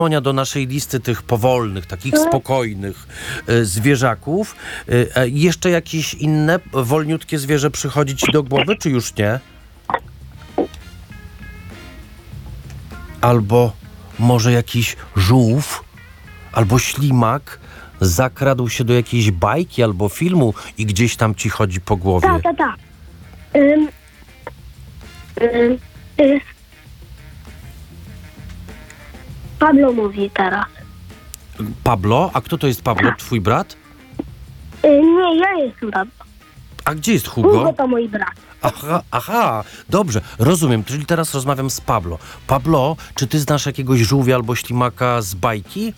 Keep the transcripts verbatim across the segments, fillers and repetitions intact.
Monia, do naszej listy tych powolnych, takich spokojnych y, zwierzaków. Y, e, jeszcze jakieś inne wolniutkie zwierzę przychodzi ci do głowy, czy już nie? Albo może jakiś żółw, albo ślimak zakradł się do jakiejś bajki albo filmu i gdzieś tam ci chodzi po głowie. Tak, tak, tak. Ym, ym, y, Pablo mówi teraz. Pablo? A kto to jest Pablo? Twój brat? Y, nie, ja jestem Pablo. A gdzie jest Hugo Hugo? to mój brat. Aha, aha, dobrze, rozumiem, czyli teraz rozmawiam z Pablo. Pablo, czy ty znasz jakiegoś żółwia albo ślimaka z bajki?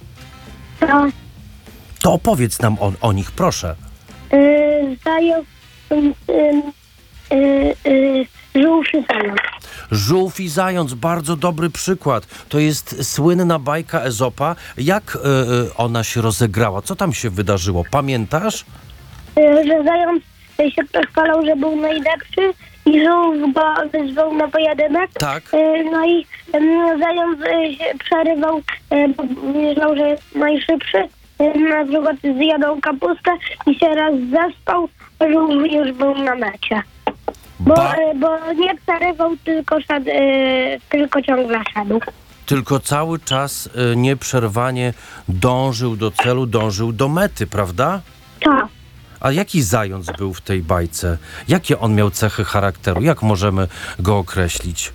To To opowiedz nam o, o nich, proszę. y, zając, y, y, y, y, żółw i zając. Żółw i zając, bardzo dobry przykład. To jest słynna bajka Ezopa. Jak y, y, ona się rozegrała? Co tam się wydarzyło? Pamiętasz? Y, że zając y, się przechwalał, że był najlepszy i żółw go wyzwał na pojedynek. Tak. Y, no i y, zając y, się przerywał, y, bo myślał, że jest najszybszy. Y, na przykład zjadał kapustę i się raz zespał, a żółw już był na mecie. Bo, Ba- y, bo nie przerywał, tylko, szedł, y, tylko ciągle szedł. Tylko cały czas y, nieprzerwanie dążył do celu, dążył do mety, prawda? Tak. A jaki zając był w tej bajce? Jakie on miał cechy charakteru? Jak możemy go określić?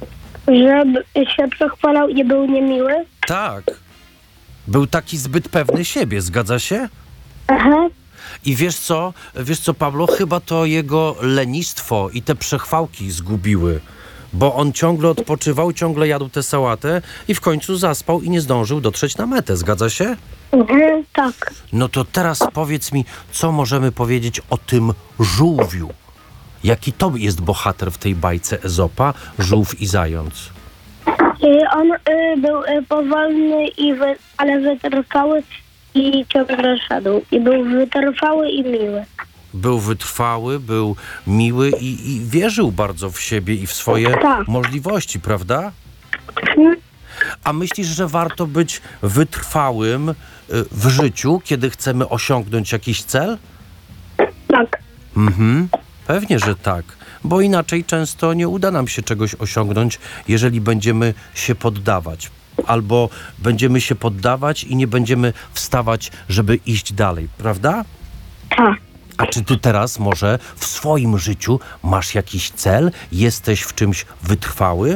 Że się przechwalał i był niemiły. Tak. Był taki zbyt pewny siebie, zgadza się? Aha. I wiesz co? Wiesz co, Pablo? Chyba to jego lenistwo i te przechwałki zgubiły. Bo on ciągle odpoczywał, ciągle jadł tę sałatę i w końcu zaspał i nie zdążył dotrzeć na metę. Zgadza się? Mhm, tak. No to teraz powiedz mi, co możemy powiedzieć o tym żółwiu? Jaki to jest bohater w tej bajce Ezopa, żółw i zając? Y, on y, był y, powolny, i wy, ale wytrwały i ciągle szedł. I był wytrwały i miły. Był wytrwały, był miły i, i wierzył bardzo w siebie i w swoje Tak. możliwości, prawda? Mhm. A myślisz, że warto być wytrwałym y, w życiu, kiedy chcemy osiągnąć jakiś cel? Tak. Mhm, pewnie, że tak. Bo inaczej często nie uda nam się czegoś osiągnąć, jeżeli będziemy się poddawać. Albo będziemy się poddawać i nie będziemy wstawać, żeby iść dalej, prawda? Tak. A czy ty teraz może w swoim życiu masz jakiś cel? Jesteś w czymś wytrwały?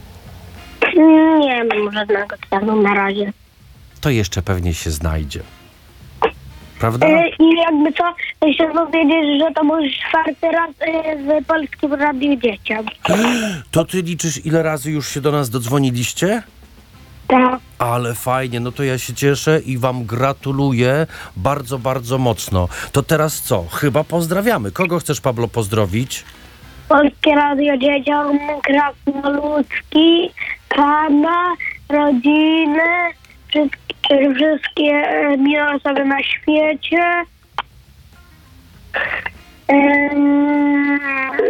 Nie mam żadnego celu na razie. To jeszcze pewnie się znajdzie. Prawda? Y, I jakby co, chcę powiedzieć, że to był czwarty raz y, w Polskim Radiu Dzieciom. To ty liczysz, ile razy już się do nas dodzwoniliście? Tak. Ale fajnie, no to ja się cieszę i wam gratuluję bardzo, bardzo mocno. To teraz co? Chyba pozdrawiamy. Kogo chcesz, Pablo, pozdrowić? Polskie Radio Dzieciom, Krasnoludzki, pana, rodziny, wszystkie, wszystkie e, miłe osoby na świecie. Em,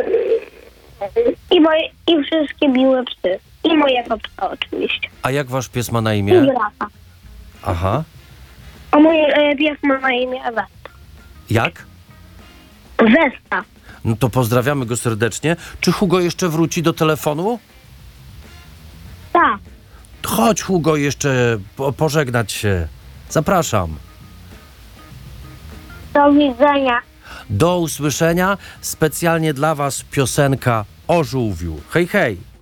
I, moje, I wszystkie miłe psy. I mojego psa oczywiście. A jak wasz pies ma na I imię? brata. Aha. A mój e, pies ma na imię Westa. Jak? Westa. No to pozdrawiamy go serdecznie. Czy Hugo jeszcze wróci do telefonu? Tak. Chodź, Hugo, jeszcze po, pożegnać się. Zapraszam. Do widzenia. Do usłyszenia. Specjalnie dla was piosenka o żółwiu. Hej, hej.